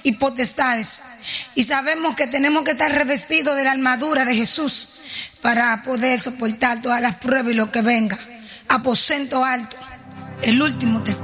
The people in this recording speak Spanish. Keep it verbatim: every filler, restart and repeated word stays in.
y potestades. Y sabemos que tenemos que estar revestidos de la armadura de Jesús para poder soportar todas las pruebas y lo que venga. Aposento alto, el último testigo.